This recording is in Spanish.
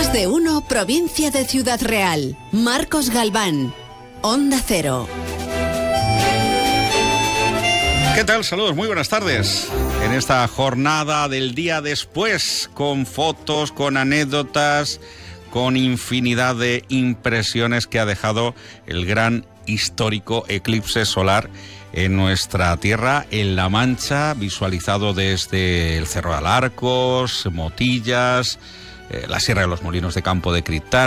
Más de uno, provincia de Ciudad Real. Marcos Galván, Onda Cero. ¿Qué tal? Saludos, muy buenas tardes. En esta jornada del día después, con fotos, con anécdotas, con infinidad de impresiones que ha dejado el gran histórico eclipse solar en nuestra tierra, en La Mancha, visualizado desde el Cerro de Alarcos, Motillas, la Sierra de los Molinos de Campo de Criptana.